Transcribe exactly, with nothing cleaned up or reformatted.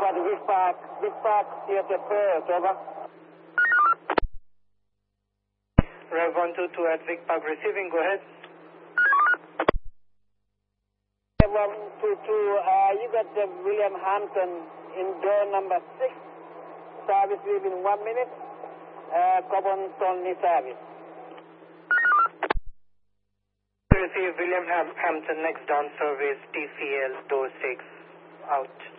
at Vic Park, Vic Park Theatre Perth, over. Rev one two two at Vic Park receiving, go ahead. Rev one two two, uh, you got the William Hampton in door number six, service leaving one minute, uh, Cobham only service. Receive William Ham Hampton, next down service, T C L, door six, out.